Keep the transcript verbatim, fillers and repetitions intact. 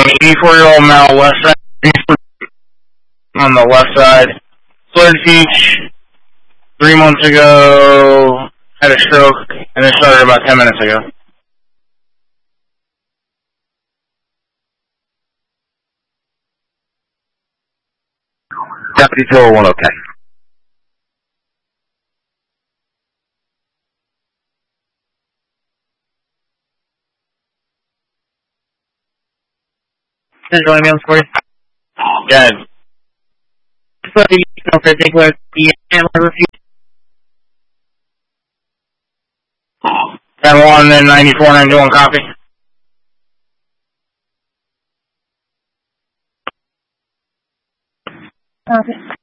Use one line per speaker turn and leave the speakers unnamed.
eighty-four-year-old male, left side, on the left side. Florida Beach, three months ago, had a stroke, and it started about ten minutes ago.
Deputy two oh one, okay.
Central ambulance for you.
Good.
For the no particular, the handler refused.
ten one and ninety-four ninety-one, copy.
Okay.